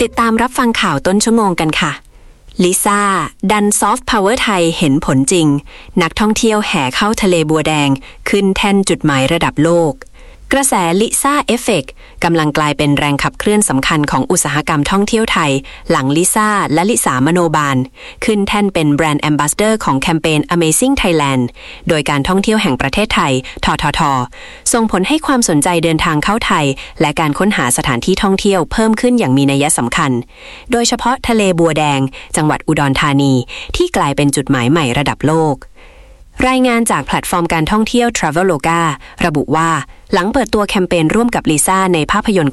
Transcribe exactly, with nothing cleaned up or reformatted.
ติดตามรับฟังข่าวต้นชั่วโมงกันค่ะลิซ่าดันซอฟต์พาวเวอร์ไทยเห็นผลจริงนักท่องเที่ยวแห่เข้าทะเลบัวแดงขึ้นแท่นจุดหมายระดับโลกกระแสลิซ่าเอฟเฟกต์กำลังกลายเป็นแรงขับเคลื่อนสำคัญของอุตสาหกรรมท่องเที่ยวไทยหลังลิซ่าและลิสามโนบาลขึ้นแท่นเป็นแบรนด์แอมบาสเดอร์ของแคมเปญ Amazing Thailand โดยการท่องเที่ยวแห่งประเทศไทยททท.ส่งผลให้ความสนใจเดินทางเข้าไทยและการค้นหาสถานที่ท่องเที่ยวเพิ่มขึ้นอย่างมีนัยสำคัญโดยเฉพาะทะเลบัวแดงจังหวัดอุดรธานีที่กลายเป็นจุดหมายใหม่ระดับโลกรายงานจากแพลตฟอร์มการท่องเที่ยว Traveloka ระบุว่าหลังเปิดตัวแคมเปญร่วมกับลิซ่าในภาพยนตร์